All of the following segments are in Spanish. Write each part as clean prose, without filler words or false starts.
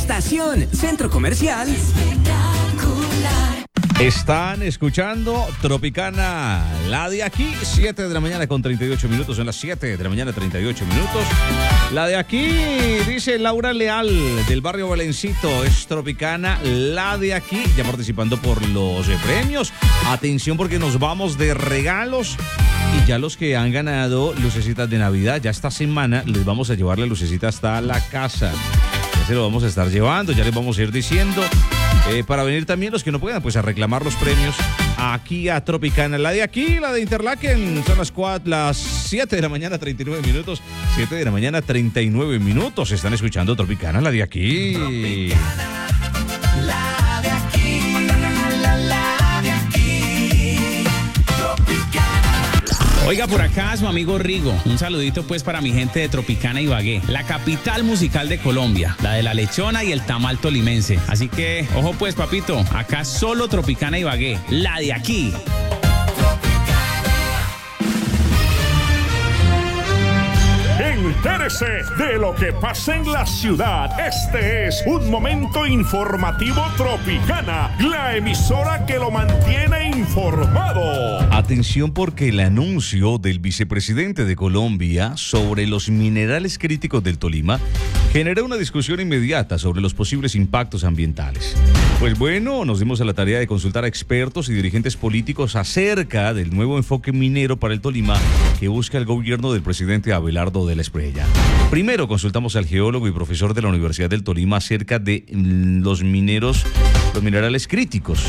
Estación Centro Comercial. Están escuchando Tropicana, la de aquí, 7 de la mañana con 38 minutos, son las 7 de la mañana 38 minutos. La de aquí, dice Laura Leal, del barrio Valencito, es Tropicana, la de aquí, ya participando por los premios. Atención porque nos vamos de regalos y ya los que han ganado lucecitas de Navidad, ya esta semana les vamos a llevar la lucecita hasta la casa. Ya se lo vamos a estar llevando, ya les vamos a ir diciendo. Para venir también los que no puedan, pues a reclamar los premios aquí a Tropicana. La de aquí, la de Interlaken, son las 7 de la mañana, 39 minutos. 7 de la mañana, 39 minutos. Están escuchando Tropicana, la de aquí. Tropicana, la de aquí, la de aquí. Tropicana. Oiga, por acá su amigo Rigo. Un saludito pues para mi gente de Tropicana Ibagué, la capital musical de Colombia, la de la lechona y el tamal tolimense. Así que, ojo pues papito, acá solo Tropicana Ibagué, la de aquí. Entérese de lo que pasa en la ciudad. Este es un momento informativo Tropicana, la emisora que lo mantiene informado. Atención porque el anuncio del vicepresidente de Colombia sobre los minerales críticos del Tolima generó una discusión inmediata sobre los posibles impactos ambientales. Pues bueno, nos dimos a la tarea de consultar a expertos y dirigentes políticos acerca del nuevo enfoque minero para el Tolima que busca el gobierno del presidente Abelardo de la Espriella. Primero consultamos al geólogo y profesor de la Universidad del Tolima acerca de los minerales críticos.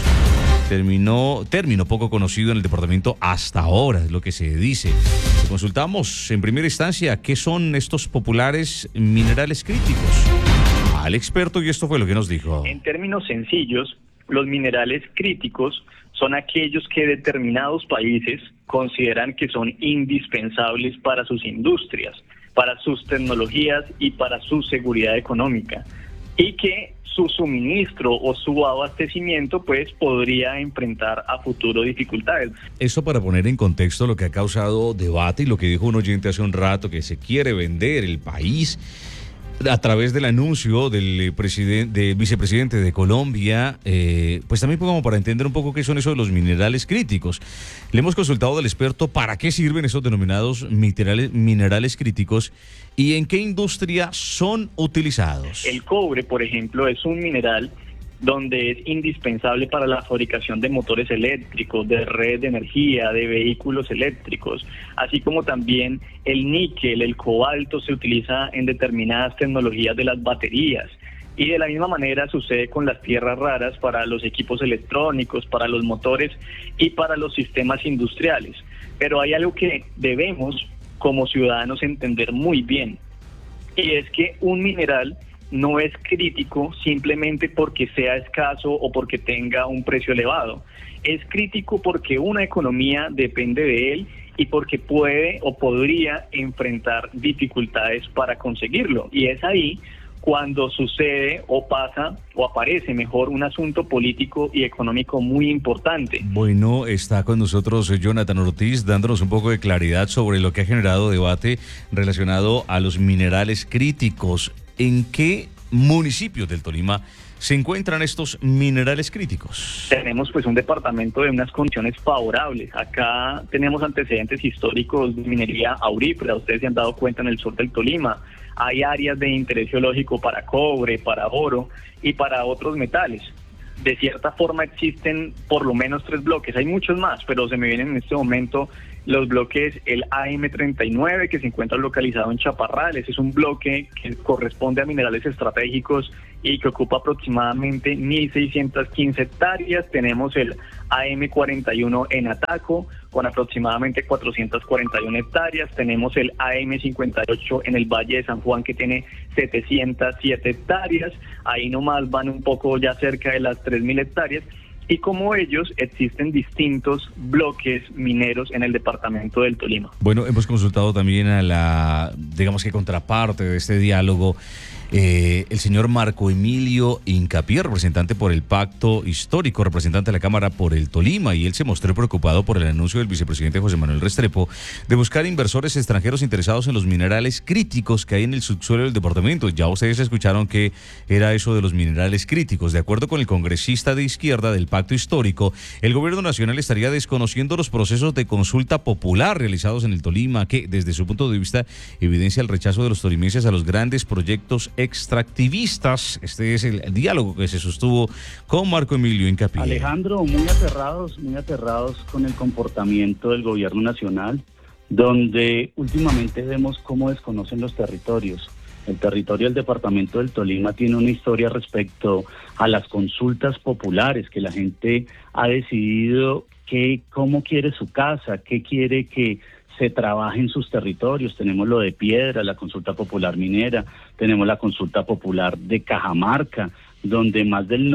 Término poco conocido en el departamento hasta ahora, es lo que se dice. Consultamos en primera instancia qué son estos populares minerales críticos al experto y esto fue lo que nos dijo. En términos sencillos, los minerales críticos son aquellos que determinados países consideran que son indispensables para sus industrias, para sus tecnologías y para su seguridad económica, y que su suministro o su abastecimiento pues podría enfrentar a futuro dificultades. Eso para poner en contexto lo que ha causado debate y lo que dijo un oyente hace un rato, que se quiere vender el país a través del anuncio del vicepresidente de Colombia, pues también como para entender un poco qué son esos de los minerales críticos. Le hemos consultado al experto para qué sirven esos denominados minerales críticos y en qué industria son utilizados. El cobre, por ejemplo, es un mineral donde es indispensable para la fabricación de motores eléctricos, de red de energía, de vehículos eléctricos, así como también el níquel, el cobalto se utiliza en determinadas tecnologías de las baterías. Y de la misma manera sucede con las tierras raras para los equipos electrónicos, para los motores y para los sistemas industriales. Pero hay algo que debemos como ciudadanos entender muy bien, y es que un mineral no es crítico simplemente porque sea escaso o porque tenga un precio elevado. Es crítico porque una economía depende de él y porque puede o podría enfrentar dificultades para conseguirlo. Y es ahí cuando sucede o pasa o aparece mejor un asunto político y económico muy importante. Bueno, está con nosotros Jonathan Ortiz dándonos un poco de claridad sobre lo que ha generado debate relacionado a los minerales críticos. ¿En qué municipios del Tolima se encuentran estos minerales críticos? Tenemos pues un departamento de unas condiciones favorables. Acá tenemos antecedentes históricos de minería aurífera, ustedes se han dado cuenta en el sur del Tolima. Hay áreas de interés geológico para cobre, para oro y para otros metales. De cierta forma existen por lo menos 3 bloques, hay muchos más, pero se me vienen en este momento los bloques, el AM39 que se encuentra localizado en Chaparral. Ese es un bloque que corresponde a minerales estratégicos y que ocupa aproximadamente 1.615 hectáreas. Tenemos el AM41 en Ataco con aproximadamente 441 hectáreas. Tenemos el AM58 en el Valle de San Juan que tiene 707 hectáreas. Ahí nomás van un poco ya cerca de las 3.000 hectáreas. Y como ellos, existen distintos bloques mineros en el departamento del Tolima. Bueno, hemos consultado también a la, digamos que contraparte de este diálogo, el señor Marco Emilio Hincapié, representante por el Pacto Histórico, representante de la Cámara por el Tolima, y él se mostró preocupado por el anuncio del vicepresidente José Manuel Restrepo de buscar inversores extranjeros interesados en los minerales críticos que hay en el subsuelo del departamento. Ya ustedes escucharon que era eso de los minerales críticos. De acuerdo con el congresista de izquierda del Pacto Histórico, el gobierno nacional estaría desconociendo los procesos de consulta popular realizados en el Tolima, que desde su punto de vista evidencia el rechazo de los tolimenses a los grandes proyectos extractivistas. Este es el diálogo que se sostuvo con Marco Emilio Hincapié. Alejandro, muy aterrados con el comportamiento del gobierno nacional, donde últimamente vemos cómo desconocen los territorios. El territorio del departamento del Tolima tiene una historia respecto a las consultas populares, que la gente ha decidido cómo quiere su casa, qué quiere que se trabaje en sus territorios. Tenemos lo de Piedra, la consulta popular minera, tenemos la consulta popular de Cajamarca, donde más del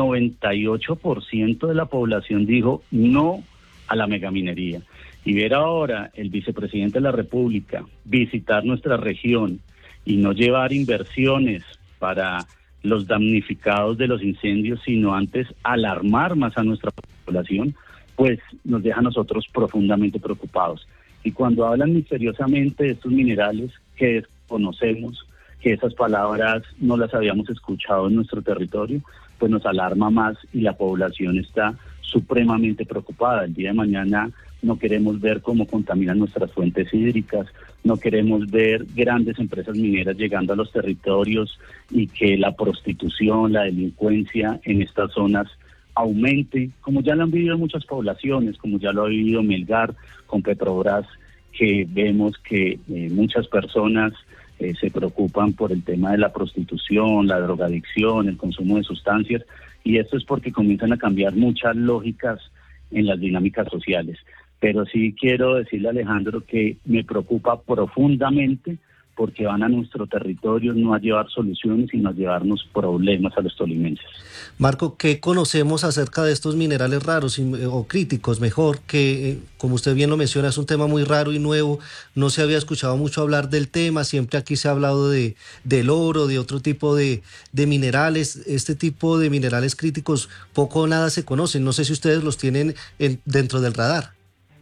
98% de la población dijo no a la megaminería. Y ver ahora el vicepresidente de la República visitar nuestra región y no llevar inversiones para los damnificados de los incendios, sino antes alarmar más a nuestra población, pues nos deja a nosotros profundamente preocupados. Y cuando hablan misteriosamente de estos minerales que desconocemos, que esas palabras no las habíamos escuchado en nuestro territorio, pues nos alarma más y la población está supremamente preocupada. El día de mañana no queremos ver cómo contaminan nuestras fuentes hídricas, no queremos ver grandes empresas mineras llegando a los territorios y que la prostitución, la delincuencia en estas zonas aumente, como ya lo han vivido muchas poblaciones, como ya lo ha vivido Melgar con Petrobras, que vemos que muchas personas se preocupan por el tema de la prostitución, la drogadicción, el consumo de sustancias, y esto es porque comienzan a cambiar muchas lógicas en las dinámicas sociales. Pero sí quiero decirle a Alejandro que me preocupa profundamente porque van a nuestro territorio no a llevar soluciones, sino a llevarnos problemas a los tolimenses. Marco, ¿qué conocemos acerca de estos minerales raros o críticos, mejor, que como usted bien lo menciona, es un tema muy raro y nuevo? No se había escuchado mucho hablar del tema, siempre aquí se ha hablado del oro, de otro tipo de minerales. Este tipo de minerales críticos poco o nada se conocen. No sé si ustedes los tienen dentro del radar.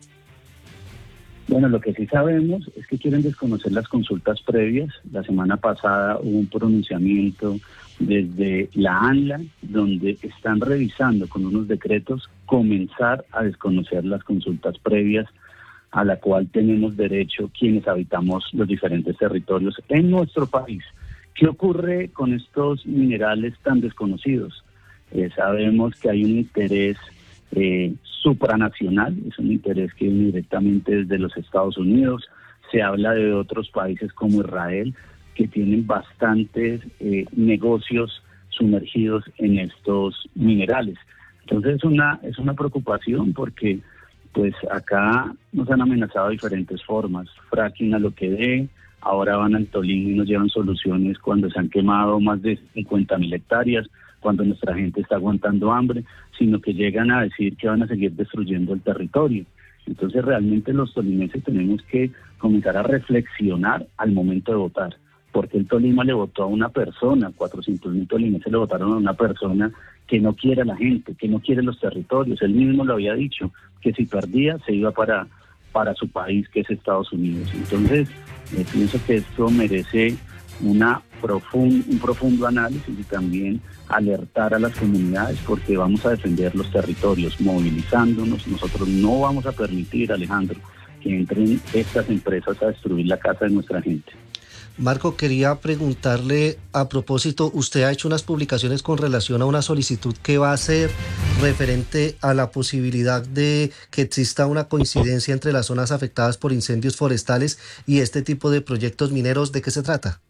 Bueno, lo que sí sabemos es que quieren desconocer las consultas previas. La semana pasada hubo un pronunciamiento desde la ANLA, donde están revisando con unos decretos comenzar a desconocer las consultas previas a la cual tenemos derecho quienes habitamos los diferentes territorios en nuestro país. ¿Qué ocurre con estos minerales tan desconocidos? Sabemos que hay un interés supranacional, es un interés que viene directamente desde los Estados Unidos. Se habla de otros países como Israel, que tienen bastantes negocios sumergidos en estos minerales. Entonces es una preocupación porque pues acá nos han amenazado de diferentes formas. Fracking a lo que dé, ahora van al Tolima y nos llevan soluciones cuando se han quemado más de 50.000 hectáreas, cuando nuestra gente está aguantando hambre, sino que llegan a decir que van a seguir destruyendo el territorio. Entonces realmente los tolimenses tenemos que comenzar a reflexionar al momento de votar, porque el Tolima le votó a una persona, 400.000 tolimenses le votaron a una persona que no quiere a la gente, que no quiere los territorios. Él mismo lo había dicho, que si perdía se iba para su país, que es Estados Unidos. Entonces pienso que esto merece un profundo análisis y también alertar a las comunidades, porque vamos a defender los territorios movilizándonos. Nosotros no vamos a permitir, Alejandro, que entren estas empresas a destruir la casa de nuestra gente. Marco, quería preguntarle a propósito, usted ha hecho unas publicaciones con relación a una solicitud que va a hacer referente a la posibilidad de que exista una coincidencia entre las zonas afectadas por incendios forestales y este tipo de proyectos mineros. ¿De qué se trata?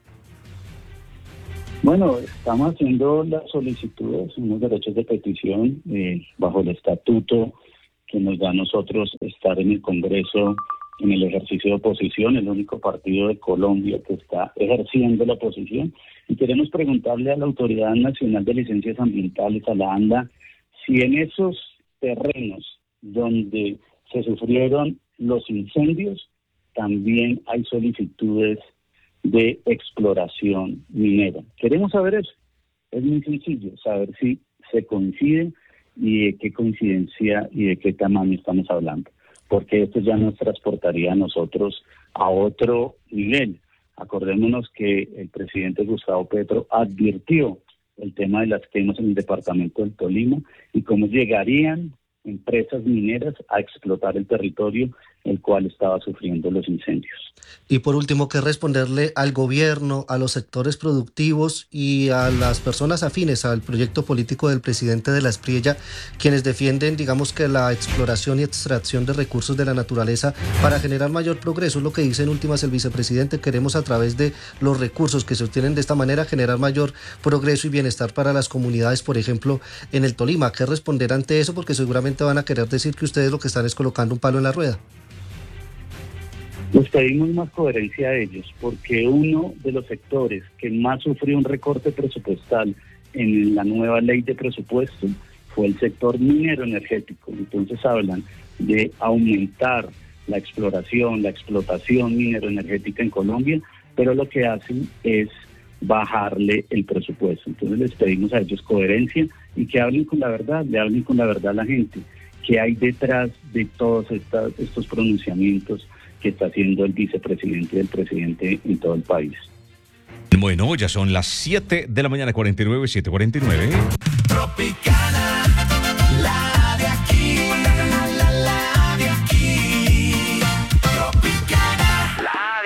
Bueno, estamos haciendo las solicitudes, unos derechos de petición bajo el estatuto que nos da a nosotros estar en el Congreso en el ejercicio de oposición, el único partido de Colombia que está ejerciendo la oposición. Y queremos preguntarle a la Autoridad Nacional de Licencias Ambientales, a la ANLA, si en esos terrenos donde se sufrieron los incendios también hay solicitudes de exploración minera. Queremos saber eso. Es muy sencillo, saber si se coinciden y de qué coincidencia y de qué tamaño estamos hablando, porque esto ya nos transportaría a nosotros a otro nivel. Acordémonos que el presidente Gustavo Petro advirtió el tema de las quemas en el departamento del Tolima y cómo llegarían empresas mineras a explotar el territorio el cual estaba sufriendo los incendios. Y por último, ¿qué responderle al gobierno, a los sectores productivos y a las personas afines al proyecto político del presidente de la Espriella, quienes defienden, digamos, que la exploración y extracción de recursos de la naturaleza para generar mayor progreso? Es lo que dice en últimas el vicepresidente: queremos a través de los recursos que se obtienen de esta manera generar mayor progreso y bienestar para las comunidades, por ejemplo, en el Tolima. ¿Qué responder ante eso? Porque seguramente van a querer decir que ustedes lo que están es colocando un palo en la rueda. Les pedimos más coherencia a ellos, porque uno de los sectores que más sufrió un recorte presupuestal en la nueva ley de presupuesto fue el sector minero energético. Entonces hablan de aumentar la exploración, la explotación minero energética en Colombia, pero lo que hacen es bajarle el presupuesto. Entonces les pedimos a ellos coherencia y que hablen con la verdad, le hablen con la verdad a la gente, que hay detrás de todos estos pronunciamientos que está haciendo el vicepresidente y el presidente en todo el país. Bueno, ya son las 7 de la mañana, 49, 7:49.